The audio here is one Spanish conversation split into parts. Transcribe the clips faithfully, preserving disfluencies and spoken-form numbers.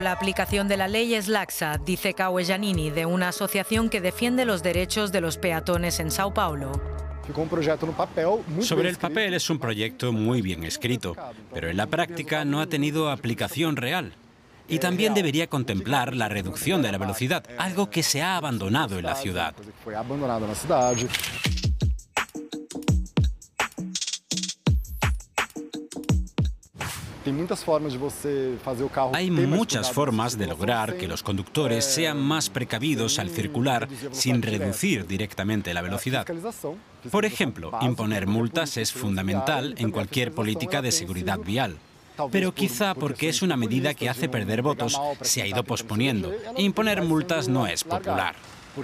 La aplicación de la ley es laxa, dice Cauê Giannini, de una asociación que defiende los derechos de los peatones en Sao Paulo. Sobre el papel es un proyecto muy bien escrito, pero en la práctica no ha tenido aplicación real. Y también debería contemplar la reducción de la velocidad, algo que se ha abandonado en la ciudad. Hay muchas formas de lograr que los conductores sean más precavidos al circular sin reducir directamente la velocidad. Por ejemplo, imponer multas es fundamental en cualquier política de seguridad vial. Pero quizá porque es una medida que hace perder votos, se ha ido posponiendo. E imponer multas no es popular.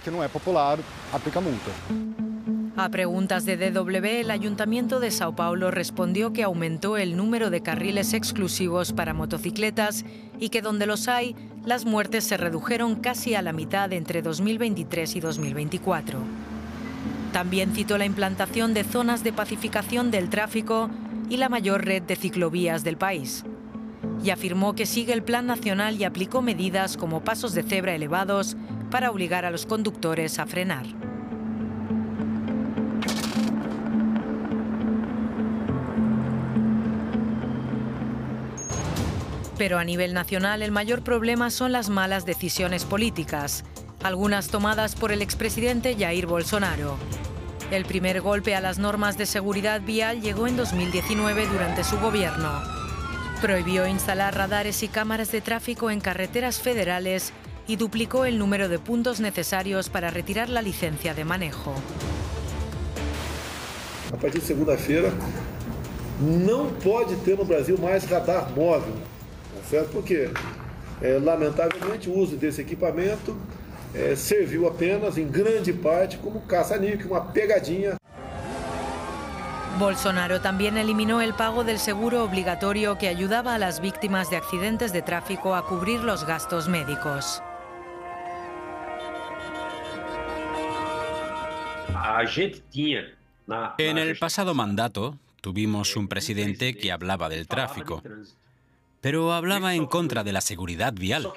A preguntas de D W, el Ayuntamiento de Sao Paulo respondió que aumentó el número de carriles exclusivos para motocicletas y que donde los hay, las muertes se redujeron casi a la mitad entre dos mil veintitrés y dos mil veinticuatro. También citó la implantación de zonas de pacificación del tráfico y la mayor red de ciclovías del país. Y afirmó que sigue el plan nacional y aplicó medidas como pasos de cebra elevados para obligar a los conductores a frenar. Pero a nivel nacional el mayor problema son las malas decisiones políticas, algunas tomadas por el expresidente Jair Bolsonaro. El primer golpe a las normas de seguridad vial llegó en dos mil diecinueve durante su gobierno. Prohibió instalar radares y cámaras de tráfico en carreteras federales y duplicó el número de puntos necesarios para retirar la licencia de manejo. A partir de segunda-feira, não pode ter no Brasil mais radar móvel. Certo? Porque, é, lamentavelmente, o uso desse equipamento é, serviu apenas, em grande parte, como caça-níquel, uma pegadinha. Bolsonaro también eliminó el pago del seguro obligatorio que ayudaba a las víctimas de accidentes de tráfico a cubrir los gastos médicos. En el pasado mandato tuvimos un presidente que hablaba del tráfico, pero hablaba en contra de la seguridad vial.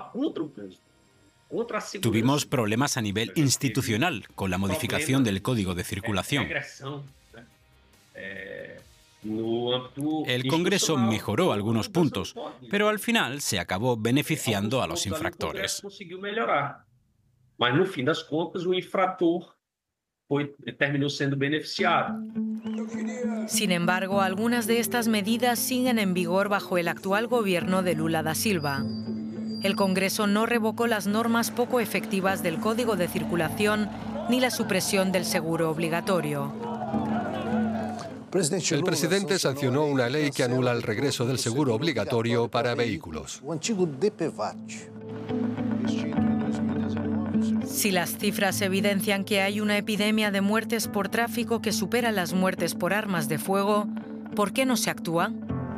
Tuvimos problemas a nivel institucional con la modificación del Código de Circulación. El Congreso mejoró algunos puntos, pero al final se acabó beneficiando a los infractores. Sin embargo, algunas de estas medidas siguen en vigor bajo el actual gobierno de Lula da Silva. El Congreso no revocó las normas poco efectivas del Código de Circulación ni la supresión del seguro obligatorio. El presidente sancionó una ley que anula el regreso del seguro obligatorio para vehículos. Si las cifras evidencian que hay una epidemia de muertes por tráfico que supera las muertes por armas de fuego, ¿por qué no se actúa?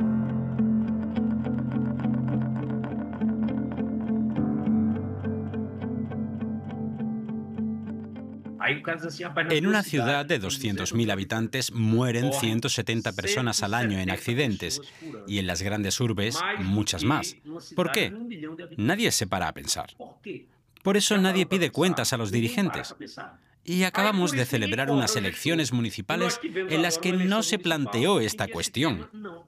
En una ciudad de doscientos mil habitantes mueren ciento setenta personas al año en accidentes y en las grandes urbes muchas más. ¿Por qué? Nadie se para a pensar. Por eso nadie pide cuentas a los dirigentes. Y acabamos de celebrar unas elecciones municipales en las que no se planteó esta cuestión.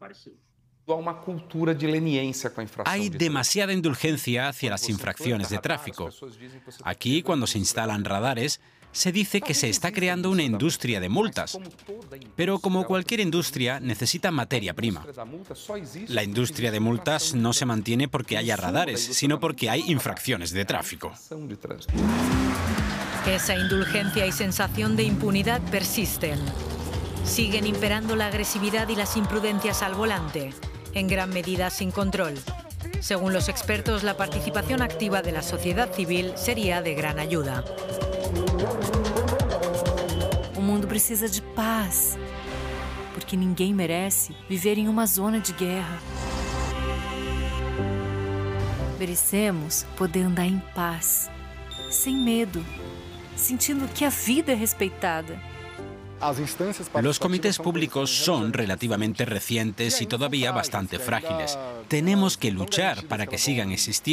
Hay demasiada indulgencia hacia las infracciones de tráfico. Aquí, cuando se instalan radares, se dice que se está creando una industria de multas. Pero como cualquier industria, necesita materia prima. La industria de multas no se mantiene porque haya radares, sino porque hay infracciones de tráfico. Esa indulgencia y sensación de impunidad persisten. Siguen imperando la agresividad y las imprudencias al volante, en gran medida sin control. Según los expertos, la participación activa de la sociedad civil sería de gran ayuda. O mundo precisa de paz, porque ninguém merece viver em uma zona de guerra. Merecemos poder andar em paz, sem medo, sentindo que a vida é respeitada. Los comités públicos son relativamente recientes y todavía bastante frágiles. Tenemos que luchar para que sigan existiendo.